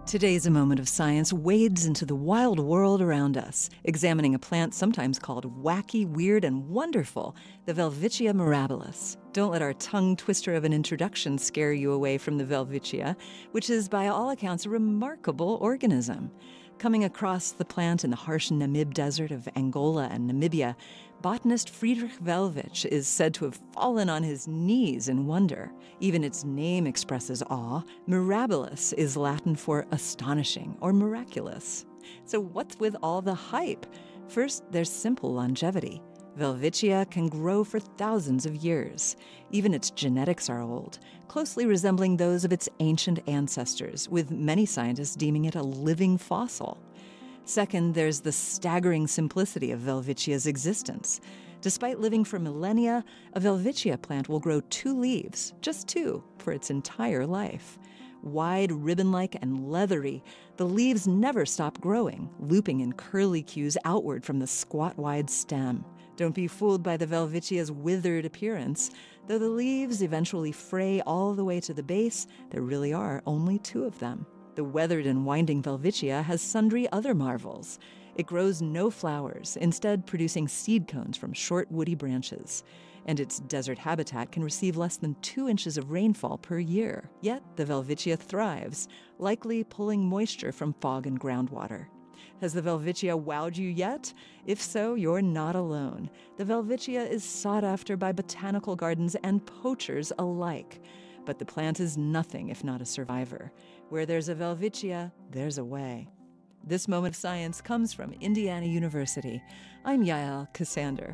Today's A Moment of Science wades into the wild world around us, examining a plant sometimes called wacky, weird, and wonderful, the Welwitschia mirabilis. Don't let our tongue twister of an introduction scare you away from the Welwitschia, which is, by all accounts, a remarkable organism. Coming across the plant in the harsh Namib Desert of Angola and Namibia, botanist Friedrich Welwitsch is said to have fallen on his knees in wonder. Even its name expresses awe. Mirabilis is Latin for astonishing or miraculous. So what's with all the hype? First, there's simple longevity. Welwitschia can grow for thousands of years. Even its genetics are old, closely resembling those of its ancient ancestors, with many scientists deeming it a living fossil. Second, there's the staggering simplicity of Welwitschia's existence. Despite living for millennia, a Welwitschia plant will grow 2 leaves, just 2, for its entire life. Wide, ribbon-like, and leathery, the leaves never stop growing, looping in curly cues outward from the squat-wide stem. Don't be fooled by the Welwitschia's withered appearance. Though the leaves eventually fray all the way to the base, there really are only 2 of them. The weathered and winding Welwitschia has sundry other marvels. It grows no flowers, instead producing seed cones from short woody branches. And its desert habitat can receive less than 2 inches of rainfall per year. Yet the Welwitschia thrives, likely pulling moisture from fog and groundwater. Has the Welwitschia wowed you yet? If so, you're not alone. The Welwitschia is sought after by botanical gardens and poachers alike. But the plant is nothing if not a survivor. Where there's a Welwitschia, there's a way. This Moment of Science comes from Indiana University. I'm Yael Cassander.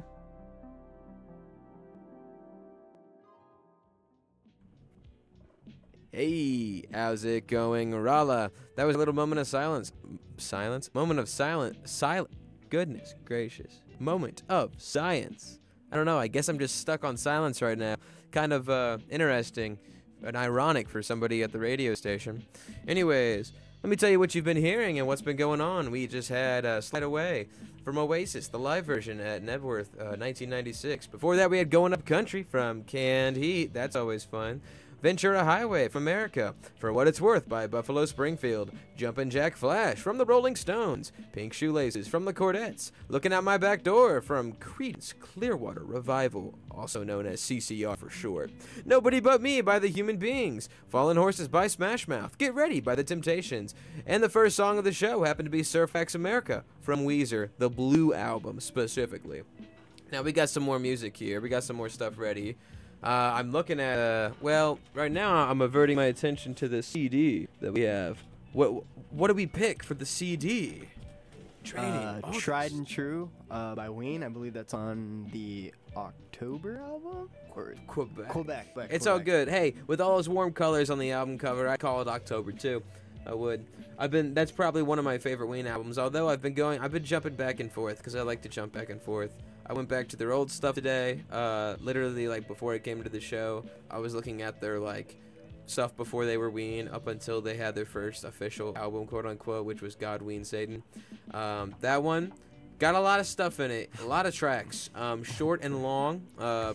Hey, how's it going, Rala? That was a little moment of silence. Silence? Moment of goodness gracious. Moment of science. I don't know, I guess I'm just stuck on silence right now. Kind of interesting and ironic for somebody at the radio station. Anyways, let me tell you what you've been hearing and what's been going on. We just had Slide Away from Oasis, the live version at Nebworth, 1996. Before that, we had Going Up Country from Canned Heat. That's always fun. Ventura Highway from America, For What It's Worth by Buffalo Springfield, Jumpin' Jack Flash from the Rolling Stones, Pink Shoelaces from the Chordettes, Looking Out My Back Door from Creedence Clearwater Revival, also known as CCR for short, Nobody But Me by The Human Beings, Fallen Horses by Smash Mouth, Get Ready by The Temptations, and the first song of the show happened to be Surfax America from Weezer, the Blue Album specifically. Now we got some more music here, we got some more stuff ready. I'm looking at, right now I'm averting my attention to the CD that we have. What do we pick for the CD? Tried and True by Ween. I believe that's on the October album? Or Quebec. It's all good. Hey, with all those warm colors on the album cover, I call it October too. I would. That's probably one of my favorite Ween albums, although I've been jumping back and forth because I like to jump back and forth. I went back to their old stuff today, literally like before it came to the show. I was looking at their like stuff before they were Ween up until they had their first official album, quote unquote, which was God Ween Satan. That one got a lot of stuff in it, a lot of tracks, short and long,